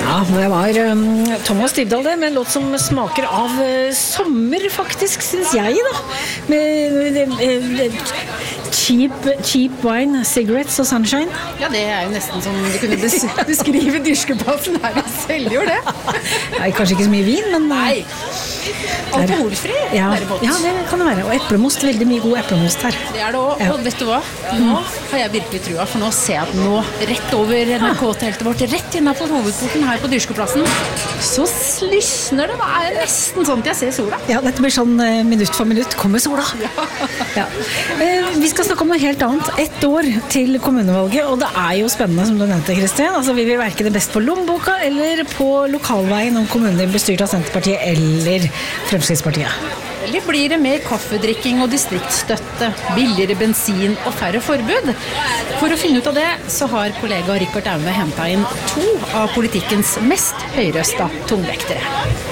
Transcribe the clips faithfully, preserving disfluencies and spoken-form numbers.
Ja, det var um, Thomas Dybdahl det, med en låt som smaker av uh, sommer, faktisk, synes jeg da. Med uh, uh, cheap, cheap wine, cigarettes og sunshine. Ja, det er jo nesten som du kunne bes beskrive Dyrskeplassen her i Seljord, det. Nei, kanskje ikke så mye vin, men... Nei, alkoholfri, ja, ja, det kan det være. Og eplemost, veldig mye god eplemost her. Det er det også, ja. Og vet du hva? Nå har jeg virkelig trua, for nå ser jeg at nå, rett over N R K-teltet vårt, rett innenfor hovedporten her på Dyrskeplassen, så slysner det. Det er nesten sånn at jeg ser sola. Ja, dette blir sånn uh, minutt for minutt. Kommer sola. Ja. Ja. Uh, vi skal snakke om noe helt annet. Ett år til kommunevalget, og det er jo spennende, som du nevnte, Kristian. Altså, vi vil verke det best på lommeboka eller på lokalveien om kommunen blir styrt av Senterpartiet eller Fremskrittspartiet. Eller blir det mer kaffedrikking og distriktsstøtte, billigere bensin og færre forbud? For å finne ut av det, så har kollega Rikard Aune hentet inn to av politikkens mest høyrøsta tungvektere.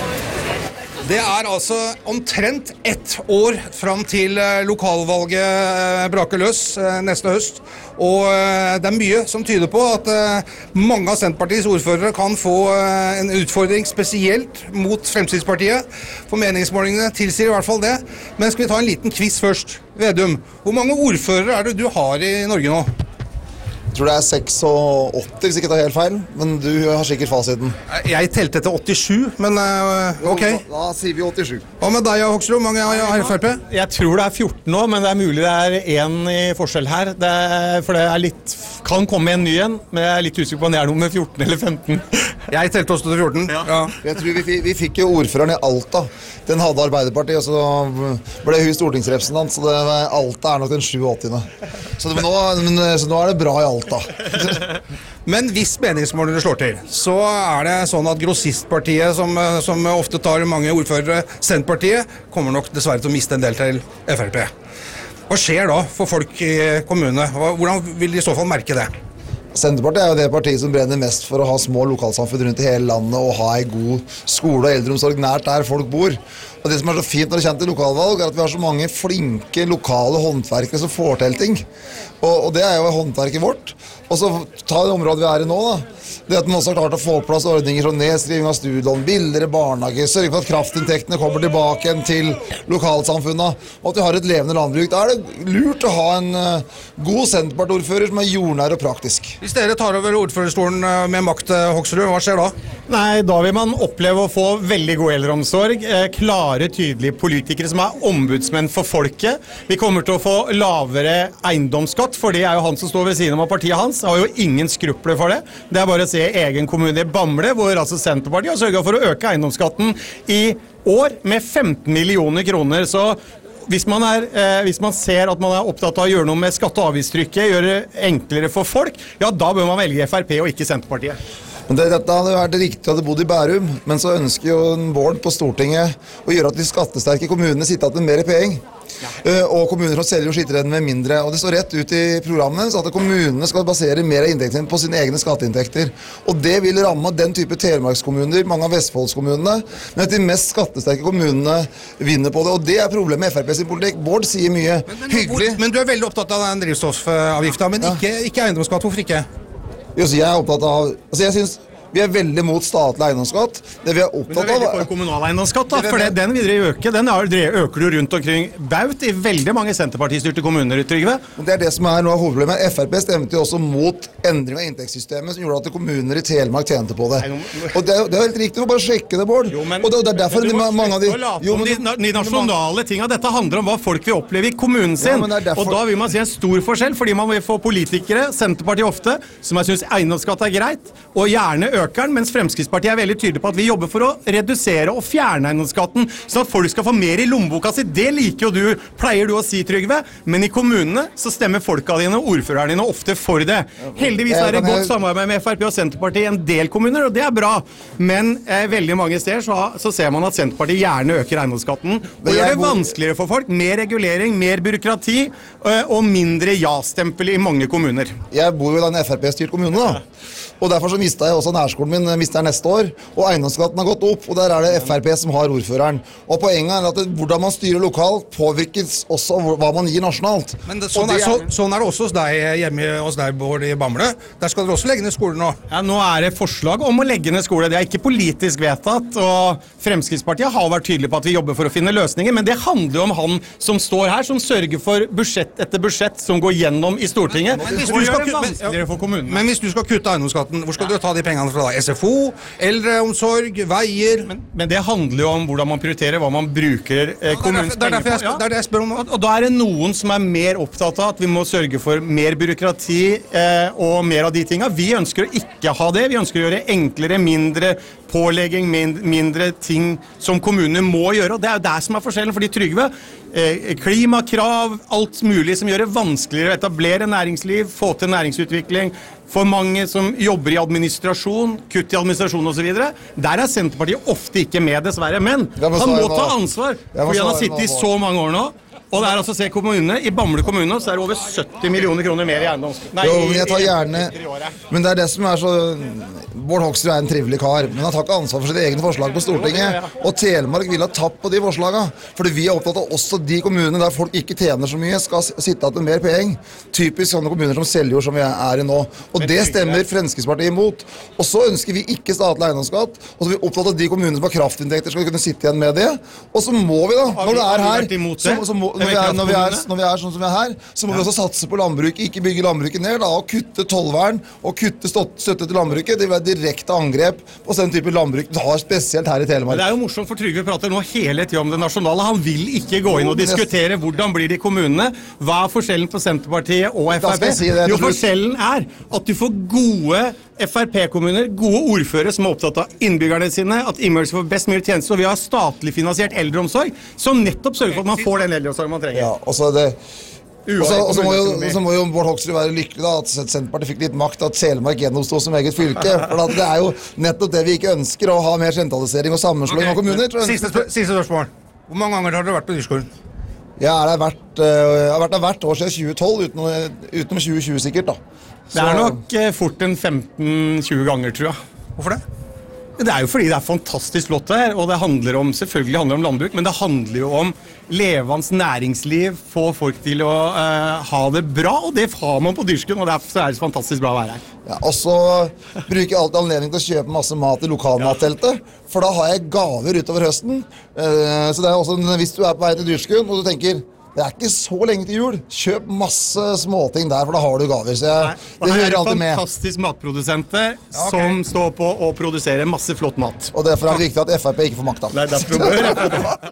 Det er altså omtrent ett år fram til lokalvalget braker løs neste høst, og det er mye som tyder på at mange av Senterpartiets ordførere kan få en utfordring spesielt mot Fremskrittspartiet, for meningsmålingene tilsier i hvert fall det. Men skal vi ta en liten quiz først? Vedum, hvor mange ordførere er det du har i Norge nå? Jeg tror det er seksogåtti, hvis ikke det er helt feil, men du har sikkert fasiten. Jeg telte til åttisju, men uh, ok. Da, da sier vi åttisju. Hva med deg, Hoksrud? Mange har F R P? Jeg tror det er fjorten nå, men det er mulig det er en i forskjell her. Det er, for det er litt, kan komme en ny en, men jeg er litt usikker på om det er nummer fjorten eller femten. Jeg telte også til fjorten. Ja. Ja. Jeg tror vi, vi fikk jo ordføreren i Alta. Den hadde Arbeiderpartiet, og så ble hun stortingsrepresentant, så det, Alta er nok den sjuogåttiende. Så, det, nå, men, så nå er det bra i Alta. Men hvis meningsmålene slår til, så er det sånn at grossistpartiet, som, som ofte tar mange ordførere, Senterpartiet, kommer nok dessverre til å miste en del til F R P. Hva skjer da for folk i kommunene? Hvordan vil de i så fall merke det? Senterpartiet er jo det partiet som brenner mest for å ha små lokalsamfunn rundt i hele landet og ha en god skole og eldreomsorg nært der folk bor. Og det som er så fint når det kommer til lokalvalg, er at vi har så mange flinke lokale håndverkere som får til ting. Og, og det er jo håndverket vårt. Og så ta det området vi er i nå da. Det at man også har klart å få på plass ordninger som nedskriving av studielån, billigere barnehage, sørge for at kraftinntektene kommer tilbake igjen til lokalsamfunnet, og at vi har et levende landbruk. Da er det lurt å ha en uh, god Senterparti-ordfører som er jordnær og praktisk. Hvis dere tar over ordførerstolen med makt, Hoksrud, hva skjer da? Nei, da vil man oppleve å få veldig god eldreomsorg, eh, klare, tydelige politikere som er ombudsmenn for folket. Vi kommer til å få lavere eiendomsskatt, for det er jo han som står ved siden av partiet hans. Han har jo ingen skrupler for det. Det er bare å se egen kommune i Bamble, hvor altså Senterpartiet har sørget for å øke eiendomsskatten i år med femten millioner kroner. Så hvis man, er, eh, hvis man ser at man er opptatt av å gjøre noe med skatte- og avgiftstrykket, gjøre det enklere for folk, ja, da bør man velge F R P og ikke Senterpartiet. Men det, dette hadde vært riktig at det bodde i Bærum, men så ønsker jo en Bård på Stortinget å gjøre at de skattesterke kommunene sitter igjen med mer penger. Ja. Uh, og kommuner som selger og sitter igjen med mindre. Og det står rett ut i programmet så at kommunene skal basere mer av inntektene på sine egne skatteinntekter. Og det vil ramme den type telemarkskommuner, mange av Vestfoldskommunene, men at de mest skattesterke kommunene vinner på det. Og det er problemet med F R P sin politikk. Bård sier mye men, men, hyggelig. Men du er veldig opptatt av den drivstoffavgiften, men ja. ikke, ikke eiendomsskatt. Hvorfor ikke? Jo, så jeg er opptatt av, altså jeg synes vi er veldig mot statlig eiendomsskatt. Det vi er opptatt av... Men du er veldig for kommunal eiendomsskatt da, for det, den vil dere øke. Den er, øker du rundt omkring baut i veldig mange Senterpartistyrte kommuner, Trygve. Det er det som er noe av hovedproblemet. F R P stemte jo også mot endring av inntektssystemet, som gjorde at kommuner i Telemark tjente på det. Og det er, det er helt riktig å bare sjekke det, Bård. Jo, men, og det, det er derfor de, mange av de... Jo, men, de, de nasjonale tingene, dette handler om hva folk vil oppleve i kommunen sin. Ja, derfor... Og da vil man si en stor forskjell, fordi man vil få politikere, Senterpartiet ofte, som jeg synes eiendomsskatt er greit, og gjerne øker den, mens Fremskrittspartiet er veldig tydelig på at vi jobber for å redusere og fjerne eiendomsskatten, sånn at folk skal få mer i lommeboka si. Det liker jo du, pleier du å si, Trygve, men i kommunene så stemmer folka dine og ordførerne dine ofte for det. Heldigvis er det godt samarbeid med F R P og Senterpartiet i en del kommuner, og det er bra. Men eh, veldig mange steder så, så ser man at Senterpartiet gjerne øker eiendomsskatten, og gjør det vanskeligere for folk. Mer regulering, mer byråkrati øh, og mindre ja-stempel i mange kommuner. Jeg bor jo i en F R P-styrt kommune da, og derfor så mistet jeg også nærskolen min mister neste år, og eiendomsskatten har gått opp, og der er det F R P som har ordføreren. Og poenget er at det, hvordan man styrer lokalt påvirkes også hva man gir nasjonalt. Men det, sånn, er, så, sånn er det også hos deg hjemme hos deg, Bård, i Bamble. Der skal dere også legge ned skolen nå. Ja, nå er det forslag om å legge ned skole. Det er ikke politisk vedtatt, og Fremskrittspartiet har vært tydelig på at vi jobber for å finne løsninger, men det handler om han som står her, som sørger for budsjett etter budsjett som går gjennom i Stortinget. Men hvis, og du skal, gjør det vanskeligere men, for kommunene. Men hvis du skal kutte eiendomsskatten, hvor skal du ta de pengene fra da? S F O, eldreomsorg, veier? Men, men det handler jo om hvordan man prioriterer, hva man bruker eh, kommunens ja, det, er derfor, det, er penger på. ja. det er det jeg spør om nå. Og, og da er det noen som er mer opptatt av at vi må sørge for mer byråkrati eh, og mer av de tingene. Vi ønsker å ikke ha det. Vi ønsker å gjøre enklere, mindre pålegging, mindre ting som kommunene må gjøre, og det er jo det som er forskjellen, fordi Trygve, eh, klimakrav, alt mulig som gjør det vanskeligere å etablere næringsliv, få til næringsutvikling, for mange som jobber i administrasjon, kutt i administrasjon og så videre. Der er Senterpartiet ofte ikke med, dessverre, men han må ta ansvar, fordi han har sittet i så mange år nå. Og det er altså, se kommunene, i Bamble kommune så er det over sytti millioner kroner mer i eiendoms... Nei, jo, men jeg tar gjerne... Men det er det som er så... Bård Hoksrud er en trivelig kar, men han tar ikke ansvar for sitt egne forslag på Stortinget. Og Telemark vil ha tapp på de forslagene, fordi vi er opptatt av også de kommunene der folk ikke tjener så mye, skal sitte til mer penger. Typisk sånne kommuner som Seljord som vi er i nå. Og det stemmer Fremskrittspartiet imot. Og så ønsker vi ikke statlig eiendomsskatt, og så er vi opptatt av de kommunene som har kraftinntekter skal kunne sitte igjen med det. Og så må vi da, når det er her, så, så må, når, vi er, når, vi er, når vi er sånn som vi er her, så må vi også satse på landbruket, ikke bygge landbruket ned, da, og kutte tollvern, og kutte støtte til landbruket. Det vil være direkte angrep på den type landbruk vi har spesielt her i Telemark. Men det er jo morsomt, for Trygve prater nå hele tiden om det nasjonale. Han vil ikke gå inn og diskutere hvordan blir det i kommunene. Hva er forskjellen på Senterpartiet og F R P? Si det, jo, forskjellen er at du får gode F R P-kommuner, gode ordfører som er opptatt av innbyggerne sine, at innbyggerne får best mulig tjeneste, og vi har statlig finansiert eldreomsorg, som nettopp sørger for at man får den eldreomsorg man trenger. Ja, og så er det... Og så må, må jo Bård Hoksrud være lykkelig da, at Senterpartiet fikk litt makt, at Telemark gjennomstod som eget fylke. For det er jo nettopp det vi ikke ønsker, å ha mer sentralisering og sammenslåing okay. av kommuner. Tror jeg. Siste, spør siste spørsmål. Hvor mange ganger har dere vært på Dyrskolen? Jeg, er der hvert, uh, jeg har vært der hvert år siden tjue tolv, utenom, utenom tjue tjue sikkert da. Så, det er nok uh, fort en femten tjue ganger, tror jeg. Hvorfor det? Det er jo fordi det er fantastisk flott her, og det handler om, selvfølgelig handler om landbruk, men det handler jo om levende næringsliv, få folk til å uh, ha det bra, og det har man på Dyrskolen, og derfor er det fantastisk bra å være her. Ja, og så bruker jeg alltid anledning til å kjøpe masse mat i lokalmatteltet, for da har jeg gaver utover høsten. Uh, så det er også, hvis du er på vei til Dyrskolen, og du tenker, det er ikke så lenge til jul. Kjøp masse småting der, for da har du gaver. Så jeg, det hører alltid med. Her er fantastisk matprodusenter ja, okay. som står på å produsere masse flott mat. Og derfor er det viktig at F R P ikke får makta. Nei, derfor bør